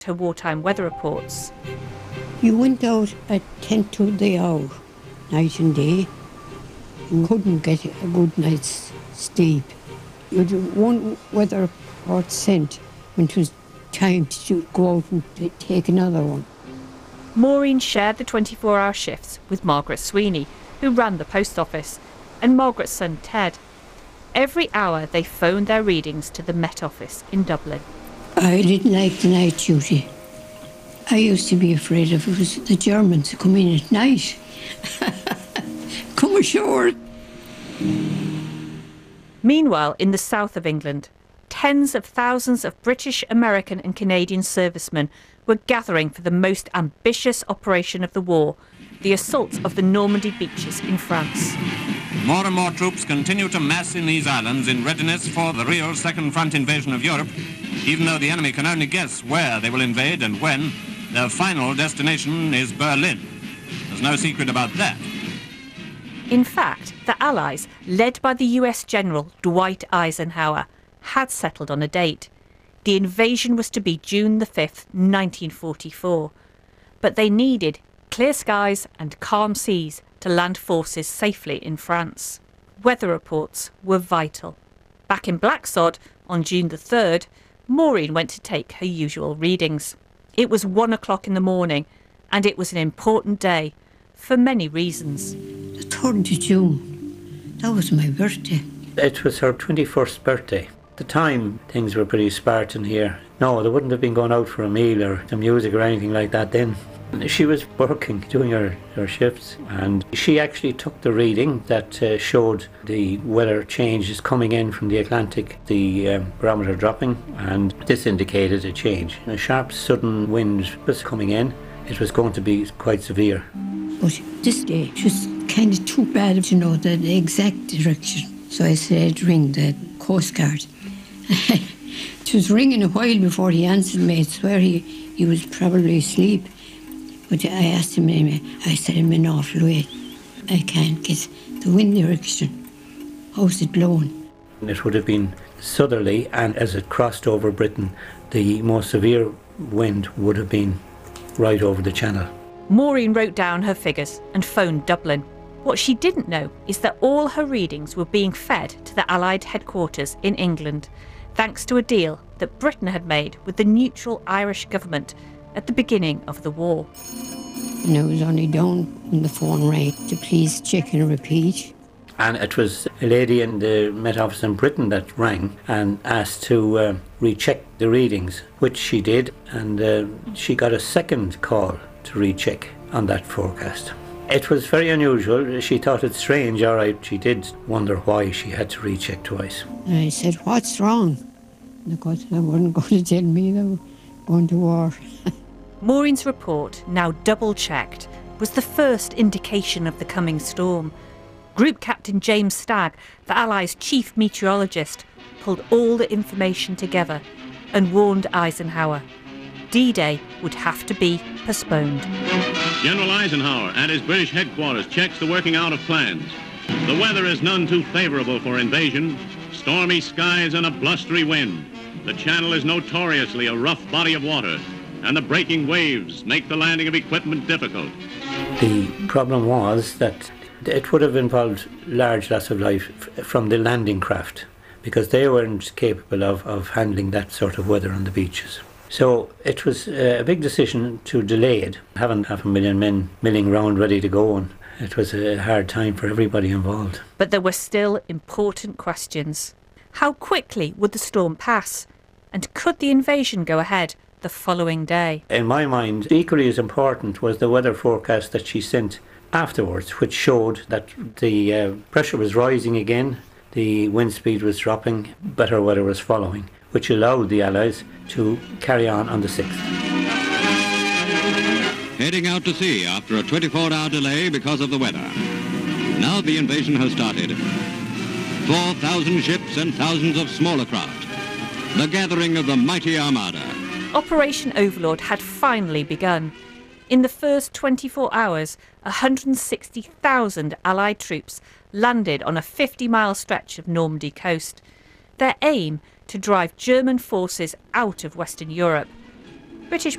her wartime weather reports. You went out at 10 to the hour, night and day. You couldn't get a good night's sleep. You had one weather report sent when it was time to go out and take another one. Maureen shared the 24-hour shifts with Margaret Sweeney, who ran the post office, and Margaret's son Ted. Every hour they phoned their readings to the Met Office in Dublin. I didn't like the night duty. I used to be afraid if it was the Germans come in at night. Come ashore. Meanwhile, in the south of England, tens of thousands of British, American and Canadian servicemen were gathering for the most ambitious operation of the war, the assault of the Normandy beaches in France. More and more troops continue to mass in these islands in readiness for the real second front invasion of Europe, even though the enemy can only guess where they will invade and when. Their final destination is Berlin. There's no secret about that. In fact, the Allies, led by the US General Dwight Eisenhower, had settled on a date. The invasion was to be June the 5th, 1944. But they needed clear skies and calm seas to land forces safely in France. Weather reports were vital. Back in Blacksod, on June the 3rd, Maureen went to take her usual readings. It was 1 o'clock in the morning, and it was an important day, for many reasons. The 3rd of June, that was my birthday. It was her 21st birthday. At the time, things were pretty Spartan here. No, they wouldn't have been going out for a meal or the music or anything like that then. She was working, doing her shifts, and she actually took the reading that showed the weather changes coming in from the Atlantic, the barometer dropping, and this indicated a change. A sharp, sudden wind was coming in. It was going to be quite severe. But this day, it was kind of too bad to know the exact direction. So I said I'd ring the Coast Guard. It was ringing a while before he answered me. I swear he was probably asleep. But I asked him anyway. I said, I'm an awful way. I can't get the wind direction. How's it blowing? It would have been southerly, and as it crossed over Britain, the most severe wind would have been right over the channel. Maureen wrote down her figures and phoned Dublin. What she didn't know is that all her readings were being fed to the Allied headquarters in England, thanks to a deal that Britain had made with the neutral Irish government at the beginning of the war. And I was only down when the phone rang to please check and repeat. And it was a lady in the Met Office in Britain that rang and asked to recheck the readings, which she did, and she got a second call to recheck on that forecast. It was very unusual. She thought it strange, all right. She did wonder why she had to recheck twice. And I said, what's wrong? And of course, they weren't going to tell me they were going to war. Maureen's report, now double-checked, was the first indication of the coming storm. Group Captain James Stagg, the Allies' chief meteorologist, pulled all the information together and warned Eisenhower D-Day would have to be postponed. General Eisenhower at his British headquarters checks the working out of plans. The weather is none too favorable for invasion. Stormy skies and a blustery wind. The channel is notoriously a rough body of water, and the breaking waves make the landing of equipment difficult. The problem was that it would have involved large loss of life from the landing craft, because they weren't capable of handling that sort of weather on the beaches. So it was a big decision to delay it, having 500,000 men milling round ready to go, and it was a hard time for everybody involved. But there were still important questions. How quickly would the storm pass? And could the invasion go ahead the following day? In my mind, equally as important was the weather forecast that she sent afterwards, which showed that the pressure was rising again, the wind speed was dropping, better weather was following, which allowed the Allies to carry on the 6th. Heading out to sea after a 24-hour delay because of the weather. Now the invasion has started. 4,000 ships and thousands of smaller craft. The gathering of the mighty Armada. Operation Overlord had finally begun. In the first 24 hours, 160,000 Allied troops landed on a 50-mile stretch of Normandy coast. Their aim, to drive German forces out of Western Europe. British